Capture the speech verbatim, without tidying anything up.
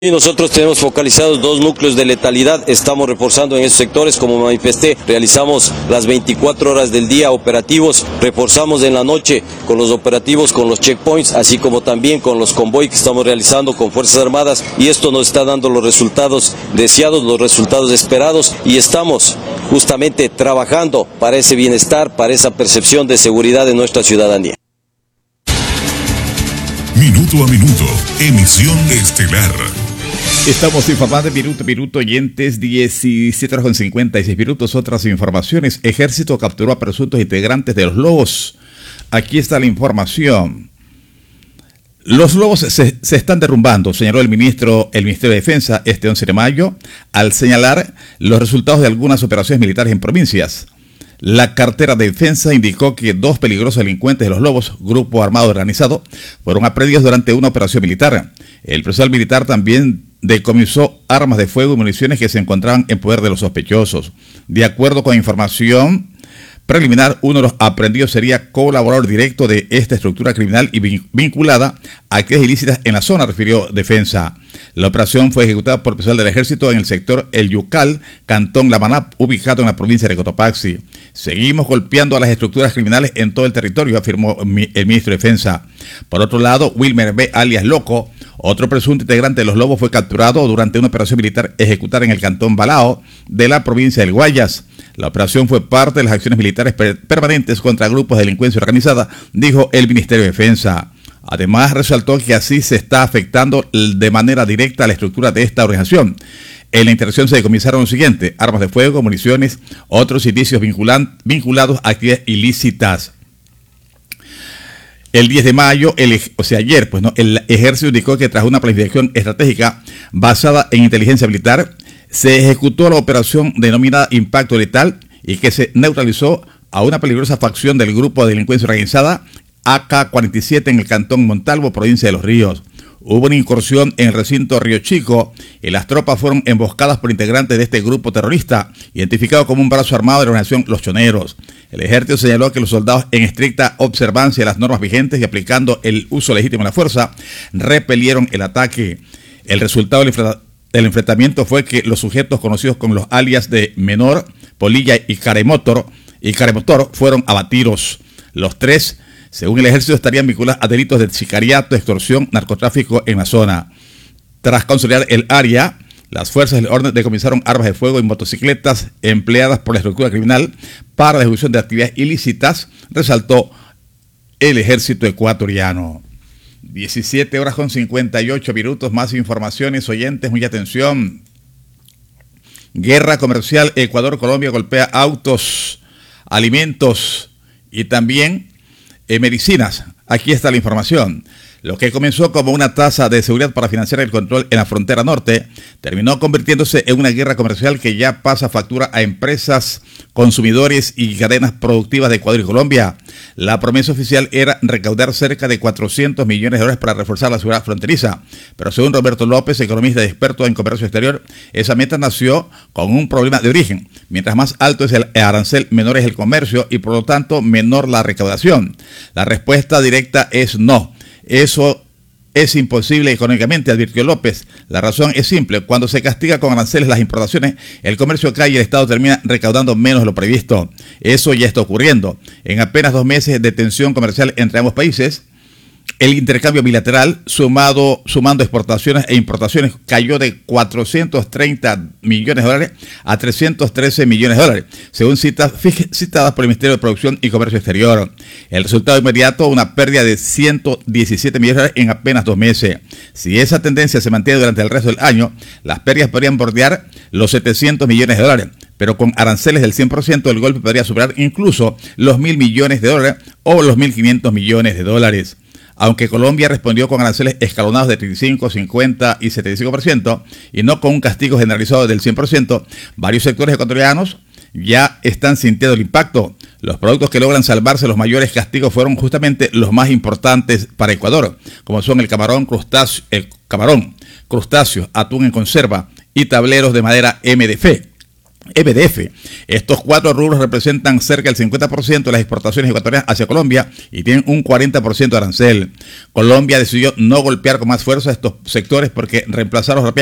Y nosotros tenemos focalizados dos núcleos de letalidad, estamos reforzando en esos sectores, como manifesté, realizamos las veinticuatro horas del día operativos, reforzamos en la noche con los operativos, con los checkpoints, así como también con los convoy que estamos realizando con Fuerzas Armadas, y esto nos está dando los resultados deseados, los resultados esperados, y estamos justamente trabajando para ese bienestar, para esa percepción de seguridad de nuestra ciudadanía. Minuto a minuto, emisión estelar. Estamos informando minuto a minuto, oyentes, diecisiete horas con cincuenta y seis minutos. Otras informaciones: Ejército capturó a presuntos integrantes de los Lobos. Aquí está la información. Los Lobos se, se están derrumbando, señaló el ministro, el Ministerio de Defensa este once de mayo, al señalar los resultados de algunas operaciones militares en provincias. La cartera de defensa indicó que dos peligrosos delincuentes de los Lobos, grupo armado organizado, fueron aprendidos durante una operación militar. El personal militar también decomisó armas de fuego y municiones que se encontraban en poder de los sospechosos. De acuerdo con información preliminar, uno de los aprendidos sería colaborador directo de esta estructura criminal y vinculada a actividades ilícitas en la zona, refirió Defensa. La operación fue ejecutada por personal del Ejército en el sector El Yucal, Cantón La Manap, ubicado en la provincia de Cotopaxi. Seguimos golpeando a las estructuras criminales en todo el territorio, afirmó el ministro de Defensa. Por otro lado, Wilmer B., alias Loco, otro presunto integrante de los Lobos, fue capturado durante una operación militar ejecutada en el Cantón Balao de la provincia del Guayas. La operación fue parte de las acciones militares permanentes contra grupos de delincuencia organizada, dijo el Ministerio de Defensa. Además, resaltó que así se está afectando de manera directa a la estructura de esta organización. En la interacción se decomisaron lo siguiente: armas de fuego, municiones, otros indicios vinculan, vinculados a actividades ilícitas. El diez de mayo, el, o sea ayer, pues no, el Ejército indicó que tras una planificación estratégica basada en inteligencia militar, se ejecutó la operación denominada Impacto Letal y que se neutralizó a una peligrosa facción del grupo de delincuencia organizada A K cuarenta y siete en el Cantón Montalvo, provincia de Los Ríos. Hubo una incursión en el recinto Río Chico y las tropas fueron emboscadas por integrantes de este grupo terrorista, identificado como un brazo armado de la organización Los Choneros. El ejército señaló que los soldados, en estricta observancia de las normas vigentes y aplicando el uso legítimo de la fuerza, repelieron el ataque. El resultado del enfrentamiento fue que los sujetos conocidos con los alias de Menor, Polilla y Caremotor, y Caremotor fueron abatidos. Los tres, según el ejército, estarían vinculados a delitos de sicariato, extorsión, narcotráfico en la zona. Tras consolidar el área, las fuerzas del orden decomisaron armas de fuego y motocicletas empleadas por la estructura criminal para la ejecución de actividades ilícitas, resaltó el ejército ecuatoriano. diecisiete horas con cincuenta y ocho minutos, más informaciones, oyentes, mucha atención. Guerra comercial, Ecuador-Colombia golpea autos, alimentos y también eh, medicinas. Aquí está la información. Lo que comenzó como una tasa de seguridad para financiar el control en la frontera norte, terminó convirtiéndose en una guerra comercial que ya pasa factura a empresas, consumidores y cadenas productivas de Ecuador y Colombia. La promesa oficial era recaudar cerca de cuatrocientos millones de dólares para reforzar la seguridad fronteriza, pero según Roberto López, economista y experto en comercio exterior, esa meta nació con un problema de origen. Mientras más alto es el arancel, menor es el comercio y por lo tanto menor la recaudación. La respuesta directa es no. Eso es imposible económicamente, advirtió López. La razón es simple: cuando se castiga con aranceles las importaciones, el comercio cae y el Estado termina recaudando menos de lo previsto. Eso ya está ocurriendo. En apenas dos meses de tensión comercial entre ambos países, el intercambio bilateral, sumado, sumando exportaciones e importaciones, cayó de cuatrocientos treinta millones de dólares a trescientos trece millones de dólares, según citas citadas por el Ministerio de Producción y Comercio Exterior. El resultado inmediato, una pérdida de ciento diecisiete millones de dólares en apenas dos meses. Si esa tendencia se mantiene durante el resto del año, las pérdidas podrían bordear los setecientos millones de dólares. Pero con aranceles del cien por ciento, el golpe podría superar incluso los mil millones de dólares o los mil quinientos millones de dólares. Aunque Colombia respondió con aranceles escalonados de treinta y cinco, cincuenta y setenta y cinco por ciento y no con un castigo generalizado del cien por ciento, varios sectores ecuatorianos ya están sintiendo el impacto. Los productos que logran salvarse los mayores castigos fueron justamente los más importantes para Ecuador, como son el camarón, crustáceo, el camarón, crustáceos, atún en conserva y tableros de madera M D F. E B D F. Estos cuatro rubros representan cerca del cincuenta por ciento de las exportaciones ecuatorianas hacia Colombia y tienen un cuarenta por ciento de arancel. Colombia decidió no golpear con más fuerza estos sectores porque reemplazarlos rápidamente